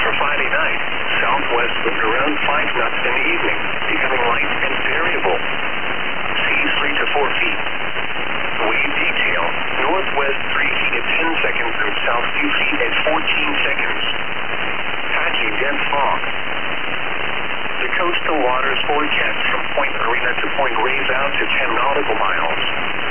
For Friday night, southwest wind around 5 knots in the evening, becoming light and variable. Seas 3 to 4 feet. Wave detail, northwest 3 feet at 10 seconds and south 2 feet at 14 seconds. Patchy dense fog. The coastal waters forecast from Point Arena to Point Reyes out to 10 nautical miles.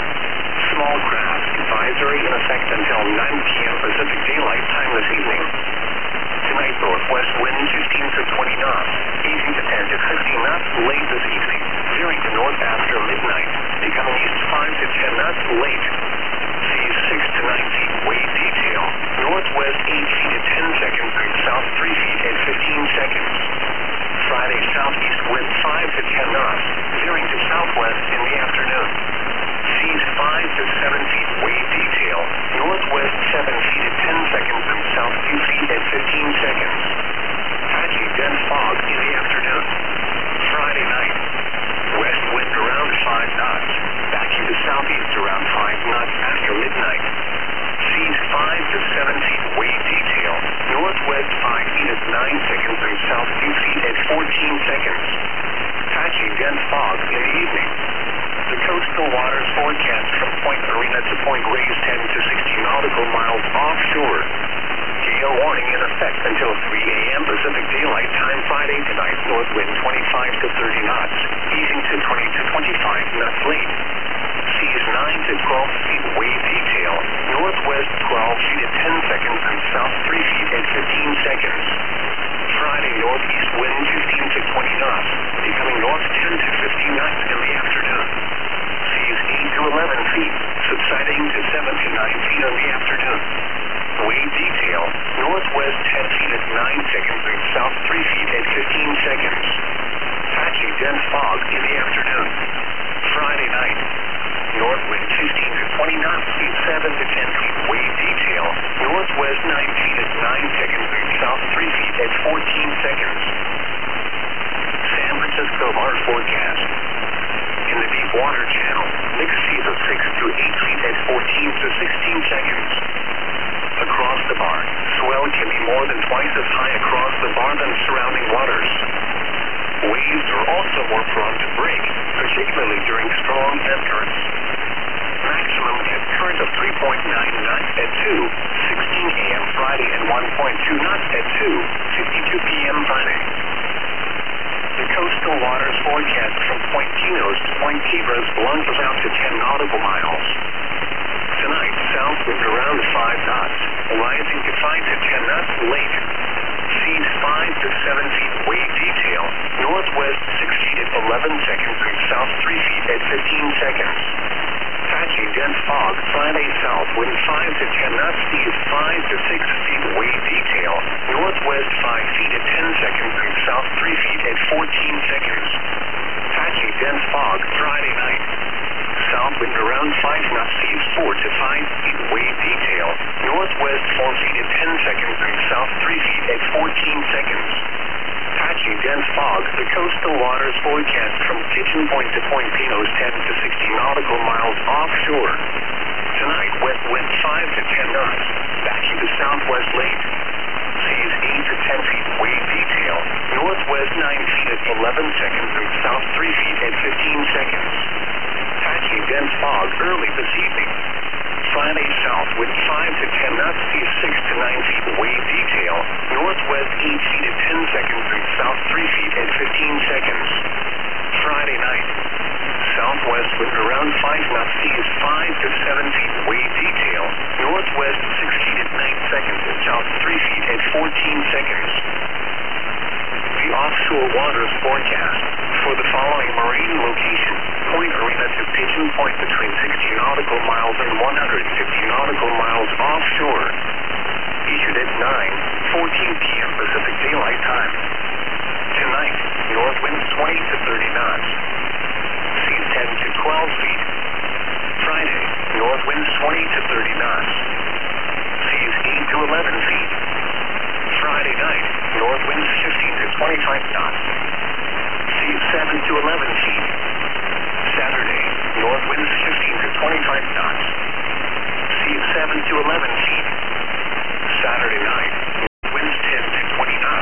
Small craft advisory in effect until 9 p.m. Pacific Daylight Time this evening. Tonight, northwest wind 15 to 20 knots, easing to 10 to 15 knots late this evening, veering to north after midnight, becoming east 5 to 10 knots late. Seas 6 to 9 feet, wave detail, northwest 8 feet at 10 seconds and south 3 feet at 15 seconds. Friday, southeast wind 5 to 10 knots, veering to southwest in the afternoon. Seas 5 to 7 feet, wave detail, northwest 7 feet at 10 seconds and south 2 feet at 15 seconds. Patchy dense fog in the afternoon. Friday night, west wind around 5 knots, backing to southeast around 5 knots after midnight. Seas 5 to 7 feet, wave detail, northwest 5 feet at 9 seconds and south 2 feet at 14 seconds. Patchy dense fog in the evening. The coastal waters forecast from Point Arena to Point Reyes 10 to 60 nautical miles offshore. Gale warning in effect until 3 a.m. Pacific Daylight Time Friday tonight. North wind 25 to 30 knots, easing to 20 to 25 knots late. Seas 9 to 12 feet, wave detail, northwest 12 feet at 10 seconds and south 3 feet at 15 seconds. Friday, northeast wind 15 to 20 knots, becoming north 10 to 15 knots in the afternoon. Seas 8 to 11 feet, subsiding to 7 to 9 feet in the afternoon. Wave detail, northwest 10 feet at 9 seconds and south 3 feet at 15 seconds. Patchy dense fog in the afternoon. Friday night, north wind 15 to 20 knots, speed 7 to 10 feet, wave detail, northwest 9 feet at 9 seconds and south 3 feet at 14 seconds. San Francisco bar forecast. In the deep water channel, mixed seas of 6 to 8 feet at 14 to 16 seconds. Across the bar, swell can be more than twice as high across the bar than surrounding waters. Waves are also more prone to break, particularly during strong ebb currents. Maximum ebb current of 3.9 knots at 2:16 a.m. Friday and 1.2 knots at 2:52 p.m. Friday. The coastal waters forecast from Point Pinos to Point Cabras plunges out to 10 nautical miles. Tonight, south wind around 5 knots, rising to 5 to 10 knots late. Seas 5 to 7 feet, wave detail, northwest 6 feet at 11 seconds and south 3 feet at 15 seconds. Patchy dense fog, Friday south wind 5 to 10 knots, seas 5 to 6 feet, wave detail, northwest 5 feet at 10 seconds and south 3 feet at 14 seconds. Patchy dense fog, Friday night. South wind around 5 knots, seas 4 to 5 feet, wave detail, northwest 4 feet at 10 seconds and south 3 feet at 14 seconds. Patchy dense fog, the coastal waters forecast from Kitchen Point to Point Pinos 10 to 60 nautical miles offshore. Tonight, west wind 5 to 10 knots, backing to southwest late. Seas 8 to 10 feet, wave detail, northwest 9 feet at 11 seconds and south 3 feet at 15 seconds. Patchy dense fog early this evening. Friday south wind 5 to 10 knots, seas 6 to 9 feet, wave detail, northwest 8 feet at 10 seconds and south 3 feet at 15 seconds. Friday night, southwest wind around 5 knots, seas 5 to 7 feet, wave detail, northwest 6 feet at 9 seconds and south 3 feet at 14 seconds. The offshore waters forecast for the following marine location: Point Arena to Pigeon Point between 60 nautical miles and 150 nautical miles offshore. Issued at 9:14 p.m. Pacific Daylight Time. Tonight, north winds 20 to 30 knots. Seas 10 to 12 feet. Friday, north winds 20 to 30 knots. Seas 8 to 11 feet. Friday night, north winds 15 to 25 knots. Seas 7 to 11 feet. Saturday, north winds 15 to 25 knots. Seas 7 to 11 feet. Saturday night, winds 10 to 20 knots.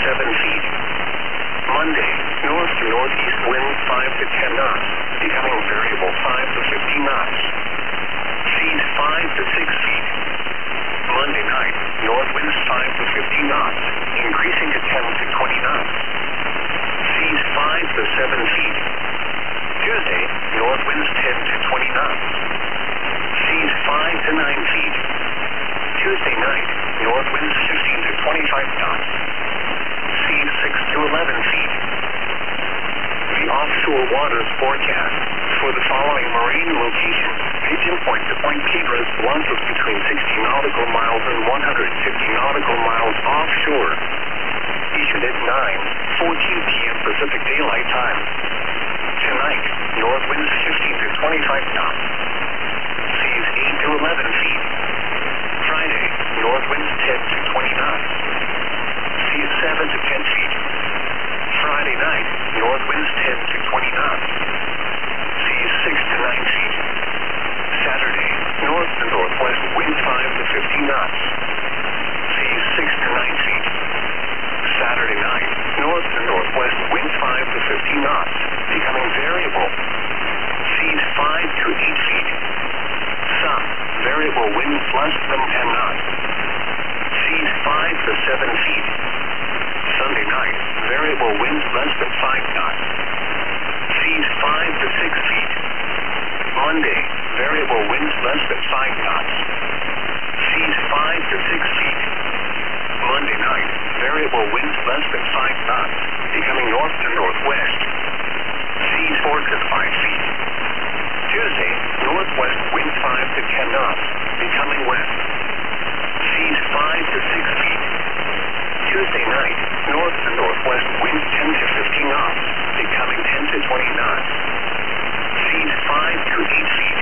7 feet. Monday, north to northeast winds 5 to 10 knots, becoming variable 5 to 15 knots. Seas 5 to 6 feet. Monday night, north winds 5 to 15 knots, increasing to 10 to 20 knots. Seas 5 to 7 feet. Tuesday, north winds 10 to 20 knots. Seas 5 to 9 feet. Tuesday night, north winds 15 to 25 knots. Seas 6 to 11 feet. The offshore waters forecast for the following marine locations: Pigeon Point to Point Cabras, launches between 60 nautical miles and 150 nautical miles offshore. Issued at 9:14 p.m. Pacific Daylight Time. Tonight, north winds 15 to 25 knots. Seas 8 to 11 feet. Friday, north winds 10 to 20 knots. Seas 7 to 10 feet. Friday night, north winds 10 to 20 knots. Seas 6 to 9 feet. Saturday, north to northwest wind 5 to 15 knots. Seas 6 to 9 feet. Saturday night, north to northwest wind 5 to 15 knots, becoming variable. Seas 5 to 8 feet. Some variable winds less than 10 knots. Seas 5 to 7 feet. Sunday night, variable winds less than 5 knots. Seas 5 to 6 feet. Monday, variable winds less than 5 knots. Seas 5 to 6 feet. Monday night, variable winds less than 5 knots, becoming north to northwest. Seas 4 to 5 feet. Tuesday, northwest wind 5 to 10 knots, becoming west. Seas 5 to 6 feet. Tuesday night, north to northwest wind 10 to 15 knots, becoming 10 to 20 knots. Seas 5 to 8 feet.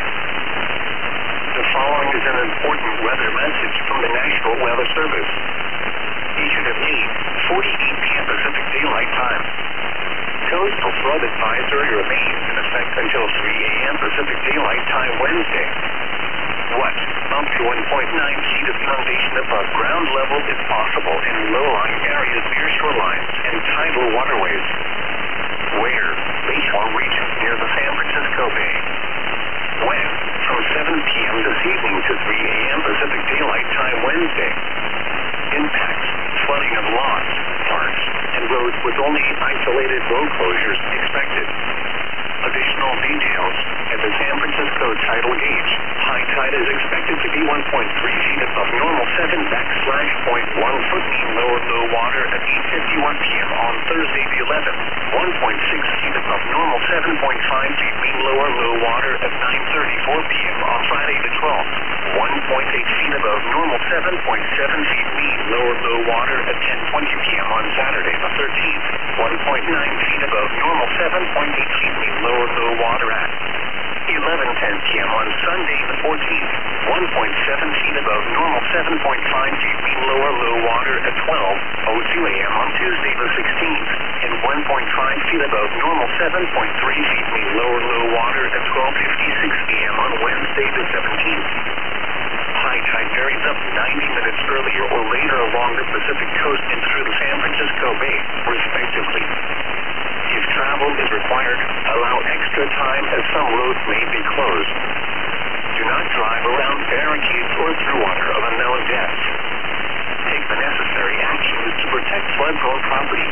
The following is an important weather message from the National Weather Service. Issued at 8:48 p.m. Pacific Daylight Time. Coastal flood advisory remains in effect until 3 a.m. Pacific Daylight Time Wednesday. What? Up to 1.9 feet of inundation above ground level is possible in low-lying areas near shorelines and tidal waterways. Where? Bayshore region near the San Francisco Bay. When? From 7 p.m. this evening to 3 a.m. Pacific Daylight Time Wednesday. Impacts: flooding of lots, parks, and roads with only isolated road closures expected. Additional details: at the San Francisco tidal gauge, high tide is expected to be 1.3 feet above normal 7/.1 foot mean low water at 8:51 p.m. on Thursday the 11th, 1.6 feet above normal 7.5 feet mean low water at 9:34 p.m. on Friday the 12th, 1.8 feet above normal 7.7 feet mean low water at 10:20 p.m. on Saturday the 13th, 1.9 feet above normal 7.8 feet mean low water at 11:10 p.m. on Sunday the 14th, 1.7 feet above normal 7.5 feet mean low water at 12:02 a.m. on Tuesday the 16th, and 1.5 feet above normal 7.3 feet mean low water at 12:56 a.m. on Wednesday the 17th. High tide varies up 90 minutes earlier or later along the Pacific coast and through the San Francisco Bay, respectively. If travel is required, allow extra time as some roads may be closed. Do not drive around barricades or through water of unknown depth. Take the necessary actions to protect flood-prone property.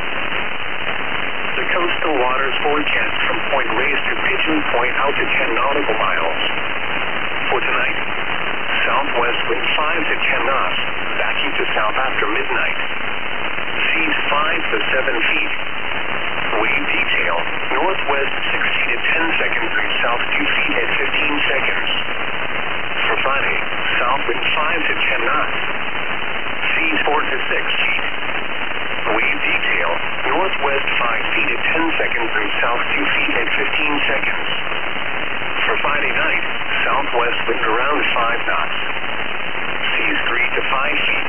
The coastal waters forecast from Point Reyes to Pigeon Point out to 10 nautical miles. For tonight, southwest wind 5 to 10 knots, backing to south after midnight. Seas 5 to 7 feet. Wave detail, northwest 60 to 10 seconds and south 2 feet at 15 seconds. For Friday, south wind 5 to 10 knots. Seas 4 to 6 feet. Wave detail, northwest 5 feet at 10 seconds and south 2 feet at 15 seconds. For Friday night, southwest wind around 5 knots. Seas 3 to 5 feet.